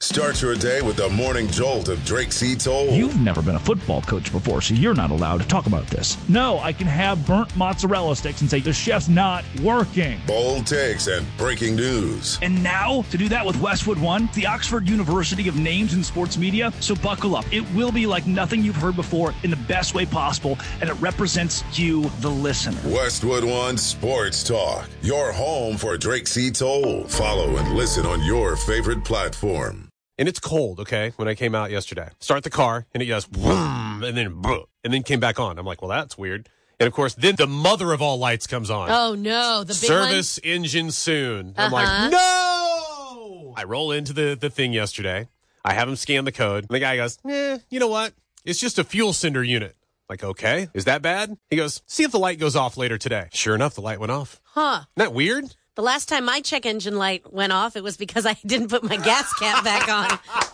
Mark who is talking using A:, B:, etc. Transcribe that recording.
A: Start your day with the morning jolt of Drake C. Toll.
B: You've never been a football coach before, so you're not allowed to talk about this. No, I can have burnt mozzarella sticks and say the chef's not working.
A: Bold takes and breaking news.
B: And now, to do that with Westwood One, the Oxford University of names in sports media. So buckle up. It will be like nothing you've heard before in the best way possible, and it represents you, the listener.
A: Westwood One Sports Talk, your home for Drake C. Toll. Follow and listen on your favorite platform.
C: And it's cold, okay, when I came out yesterday. Start the car, and it goes, vroom, and then came back on. I'm like, well, that's weird. And, of course, then the mother of all lights comes on.
D: Oh, no. The big
C: Service engine soon. I'm like, no! I roll into the thing yesterday. I have him scan the code. And the guy goes, you know what? It's just a fuel sender unit. Like, okay, is that bad? He goes, see if the light goes off later today. Sure enough, the light went off.
D: Huh.
C: Isn't that weird?
D: The last time my check engine light went off, it was because I didn't put my gas cap back on.